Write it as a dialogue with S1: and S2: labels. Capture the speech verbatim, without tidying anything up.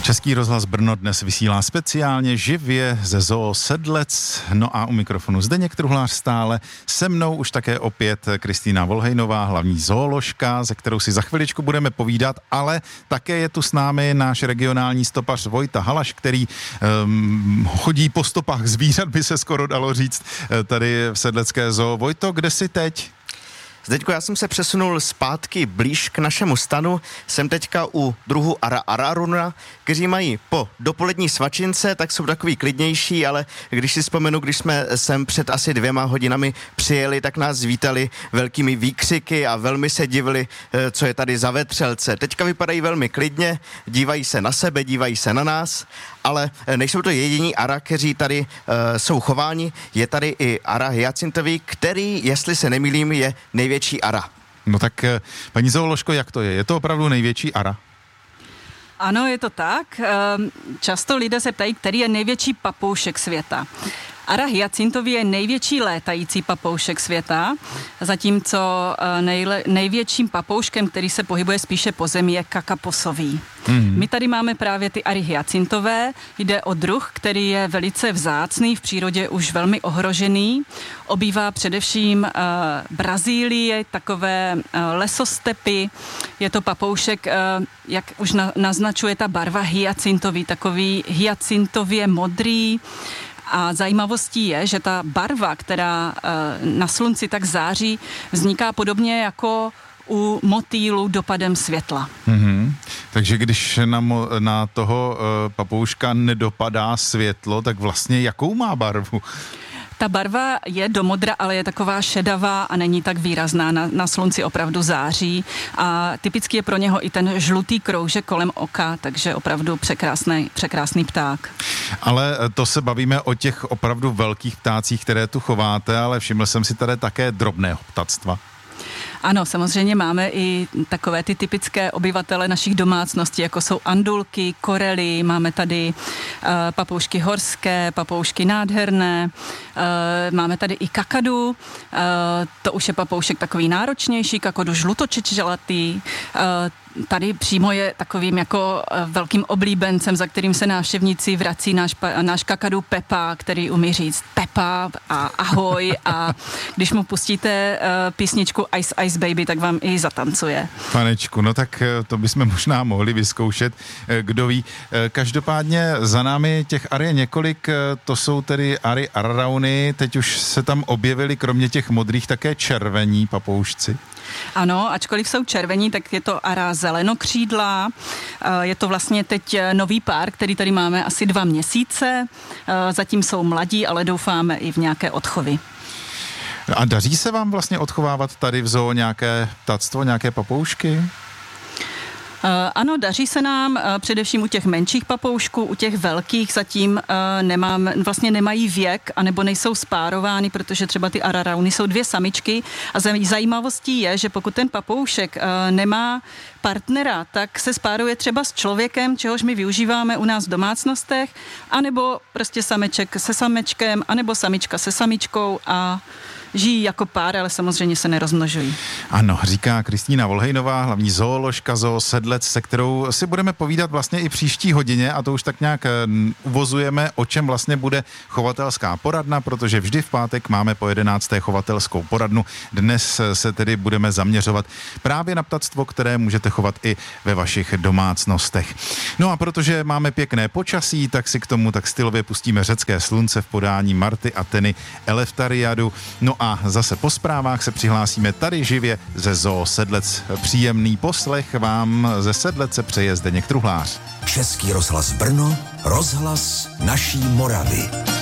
S1: Český rozhlas Brno dnes vysílá speciálně živě ze Zoo Sedlec. No a u mikrofonu Zdeněk Truhlář stále. Se mnou už také opět Kristýna Volhejnová, hlavní zooložka, se kterou si za chviličku budeme povídat, ale také je tu s námi náš regionální stopař Vojta Halaš, který um, chodí po stopách zvířat, by se skoro dalo říct, tady v Sedlecké zoo. Vojto, kde jsi teď?
S2: Zdeňko, já jsem se přesunul zpátky blíž k našemu stanu. Jsem teďka u druhu Ara araruna, kteří mají po dopolední svačince, tak jsou takový klidnější, ale když si vzpomenu, když jsme sem před asi dvěma hodinami přijeli, tak nás vítali velkými výkřiky a velmi se divili, co je tady za vetřelce. Teďka vypadají velmi klidně, dívají se na sebe, dívají se na nás, ale nejsou to jediní ara, kteří tady uh, jsou chováni. Je tady i ara hyacintový, který, jestli se nemýlím, je největší ara.
S1: No tak, paní zooložko, jak to je? Je to opravdu největší ara?
S3: Ano, je to tak. Často lidé se ptají, který je největší papoušek světa. Ara hyacintový je největší létající papoušek světa, zatímco nejle, největším papouškem, který se pohybuje spíše po zemi, je kakaposový. Mm. My tady máme právě ty ary hyacintové. Jde o druh, který je velice vzácný, v přírodě už velmi ohrožený. Obývá především uh, Brazílii, takové uh, lesostepy. Je to papoušek, uh, jak už na, naznačuje ta barva hyacintový, takový hyacintově modrý. A zajímavostí je, že ta barva, která na slunci tak září, vzniká podobně jako u motýlu dopadem světla. Mm-hmm.
S1: Takže když na, mo- na toho uh, papouška nedopadá světlo, tak vlastně jakou má barvu?
S3: Ta barva je do modra, ale je taková šedavá a není tak výrazná. Na, na slunci opravdu září a typicky je pro něho i ten žlutý kroužek kolem oka, takže opravdu překrásný, překrásný pták.
S1: Ale to se bavíme o těch opravdu velkých ptácích, které tu chováte, ale všiml jsem si tady také drobného ptactva.
S3: Ano, samozřejmě máme i takové ty typické obyvatele našich domácností, jako jsou andulky, korely, máme tady uh, papoušky horské, papoušky nádherné, uh, máme tady i kakadu, uh, to už je papoušek takový náročnější, kakadu žlutočečelatý, uh, tady přímo je takovým jako velkým oblíbencem, za kterým se návštěvníci vrací náš, náš kakadu Pepa, který umí říct Pepa a ahoj a když mu pustíte uh, písničku Ice Ice Baby, tak vám i zatancuje.
S1: Panečku, no tak to bychom možná mohli vyzkoušet, kdo ví. Každopádně za námi těch ar je několik, to jsou tedy ary ararauny, teď už se tam objevili kromě těch modrých také červení papoušci.
S3: Ano, ačkoliv jsou červení, tak je to ara zelenokřídlá. Je to vlastně teď nový pár, který tady máme asi dva měsíce. Zatím jsou mladí, ale doufáme i v nějaké odchovy.
S1: A daří se vám vlastně odchovávat tady v zoo nějaké ptactvo, nějaké papoušky?
S3: Uh, ano, daří se nám uh, především u těch menších papoušků, u těch velkých zatím uh, nemám, vlastně nemají věk, anebo nejsou spárovány, protože třeba ty ararauny jsou dvě samičky a zajímavostí je, že pokud ten papoušek uh, nemá partnera, tak se spáruje třeba s člověkem, čehož my využíváme u nás v domácnostech, anebo prostě sameček se samečkem, anebo samička se samičkou a žijí jako pár, ale samozřejmě se nerozmnožují.
S1: Ano, říká Kristýna Volhejnová, hlavní zooložka Zoo Sedlec, se kterou si budeme povídat vlastně i příští hodině a to už tak nějak uvozujeme, o čem vlastně bude chovatelská poradna, protože vždy v pátek máme po jedenácté chovatelskou poradnu. Dnes se tedy budeme zaměřovat právě na ptactvo, které můžete chovat i ve vašich domácnostech. No a protože máme pěkné počasí, tak si k tomu tak stylově pustíme Řecké slunce v podání Marty Atheny Eleftariadu. No a zase po zprávách se přihlásíme tady živě ze Zoo Sedlec. Příjemný poslech vám ze Sedlece přeje Zdeněk Truhlář.
S4: Český rozhlas Brno, rozhlas naší Moravy.